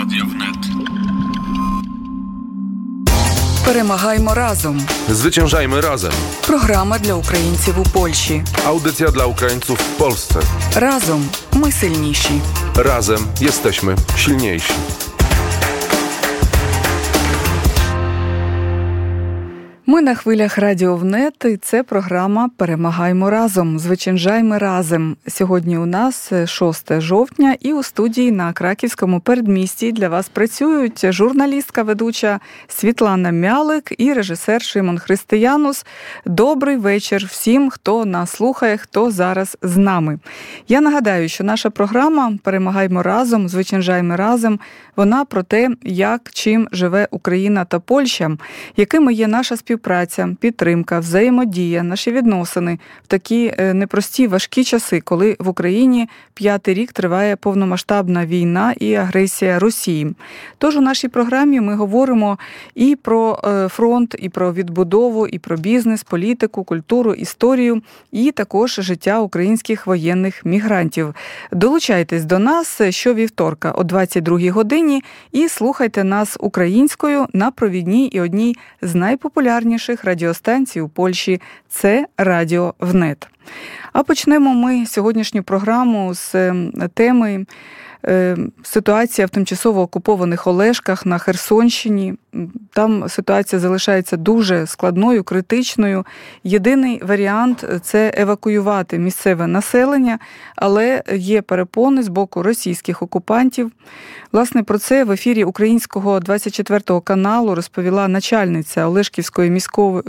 Радіовнет. Перемагаймо разом. Zwyciężajmy razem. Програма для українців у Польщі. Audycja dla Ukraińców w Polsce. Разом ми сильніші. Razem jesteśmy silniejsi. Ми на хвилях Радіовнет, і це програма «Перемагаймо разом. Зwyciężajmy разом». Сьогодні у нас 6 жовтня, і у студії на Краківському передмісті для вас працюють журналістка-ведуча Світлана Мялик і режисер Шимон Християнус. Добрий вечір всім, хто нас слухає, хто зараз з нами. Я нагадаю, що наша програма «Перемагаймо разом. Зwyciężajmy разом» вона про те, як, чим живе Україна та Польща, якими є наша співпраця, підтримка, взаємодія, наші відносини в такі непрості, важкі часи, коли в Україні 5-й рік триває повномасштабна війна і агресія Росії. Тож у нашій програмі ми говоримо і про фронт, і про відбудову, і про бізнес, політику, культуру, історію, і також життя українських воєнних мігрантів. Долучайтесь до нас щовівторка о 22-й годині і слухайте нас українською на провідній і одній з найпопулярніших радіостанцій у Польщі – це Радіовнет. А почнемо ми сьогоднішню програму з теми ситуація в тимчасово окупованих Олешках на Херсонщині. Там ситуація залишається дуже складною, критичною. Єдиний варіант – це евакуювати місцеве населення, але є перепони з боку російських окупантів. Власне, про це в ефірі українського 24-го каналу розповіла начальниця Олешківської